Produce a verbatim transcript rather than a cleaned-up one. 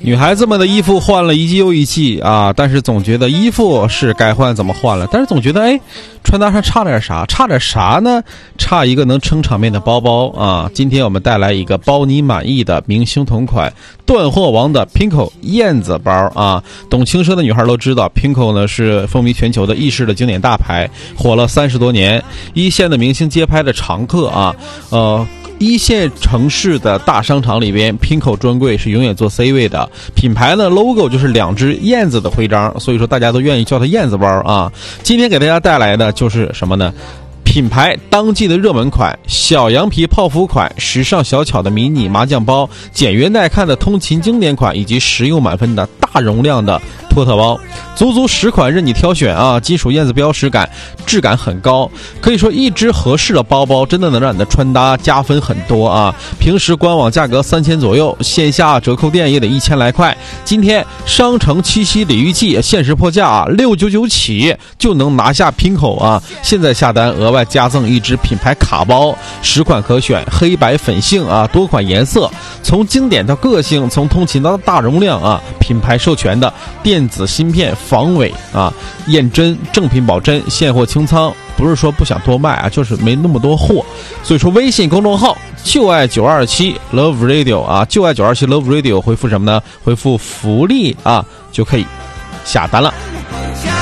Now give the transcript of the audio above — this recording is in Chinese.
女孩子们的衣服换了一季又一季啊，但是总觉得衣服是该换怎么换了，但是总觉得哎，穿搭上差点啥，差点啥呢？差一个能撑场面的包包啊！今天我们带来一个包你满意的明星同款断货王的 Pinko 燕子包啊！懂轻奢的女孩都知道 ，Pinko 呢是风靡全球的意式的经典大牌，火了三十多年，一线的明星街拍的常客啊，呃。一线城市的大商场里边 Pinko 专柜是永远坐 C 位的，品牌呢 logo 就是两只燕子的徽章，所以说大家都愿意叫它燕子包啊。今天给大家带来的就是什么呢？品牌当季的热门款，小羊皮泡芙款，时尚小巧的迷你麻将包，简约耐看的通勤经典款，以及实用满分的大容量的托特包，足足十款任你挑选啊！金属燕子标识感，质感很高，可以说一只合适的包包真的能让你的穿搭加分很多啊！平时官网价格三千左右，线下折扣店也得一千来块。今天商城七夕礼遇季限时破价啊，六九九起就能拿下 Pinko 啊！现在下单额外加赠一只品牌卡包，十款可选，黑白粉杏啊，多款颜色，从经典到个性，从通勤到大容量啊，品牌授权的电子芯片防伪啊，验真，正品保真，现货清仓，不是说不想多卖啊，就是没那么多货。所以说微信公众号就爱九二七 Love Radio 啊，就爱九二七 Love Radio 回复什么呢？回复福利啊就可以下单了。